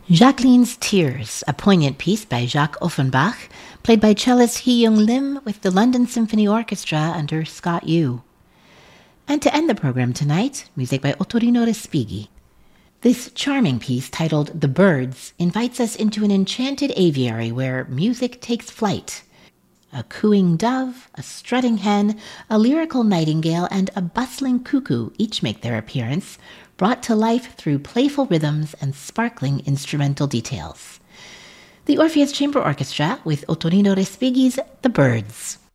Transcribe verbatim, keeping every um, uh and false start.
Jacqueline's Tears, a poignant piece by Jacques Offenbach, played by cellist Hee-Young Lim with the London Symphony Orchestra under Scott Yu. And to end the program tonight, music by Ottorino Respighi. This charming piece, titled The Birds, invites us into an enchanted aviary where music takes flight. A cooing dove, a strutting hen, a lyrical nightingale, and a bustling cuckoo each make their appearance, brought to life through playful rhythms and sparkling instrumental details. The Orpheus Chamber Orchestra with Ottorino Respighi's The Birds.